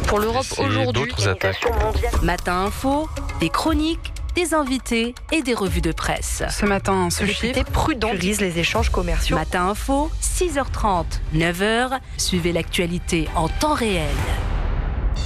Pour l'Europe aujourd'hui, d'autres attaques. Matin Info, des chroniques, des invités et des revues de presse. Ce matin, ce Réputée chiffre prudente priorise les échanges commerciaux. Matin Info, 6h30, 9h, suivez l'actualité en temps réel.